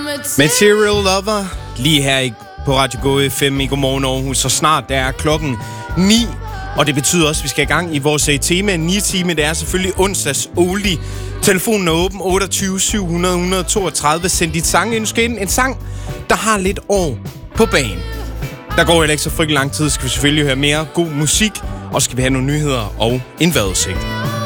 Material Lover, lige her på Radio Go FM i Godmorgen Aarhus, så snart der er klokken 9. Og det betyder også, at vi skal i gang i vores tema 9-time. Det er selvfølgelig onsdags oldie. Telefonen er åben 28 700 132. Send dit sangønske ind. En sang, der har lidt år på banen. Der går heller ikke så frygtelig lang tid. Skal vi selvfølgelig høre mere god musik. Og skal vi have nogle nyheder og en vejrudsigt.